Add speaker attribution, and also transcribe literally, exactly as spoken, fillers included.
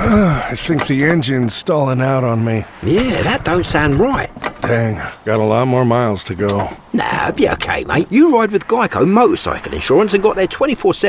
Speaker 1: I think the engine's stalling out on me.
Speaker 2: Yeah, that don't sound right.
Speaker 1: Dang, got a lot more miles to go.
Speaker 2: Nah, be okay, mate. You ride with Geico Motorcycle Insurance and got their twenty-four seven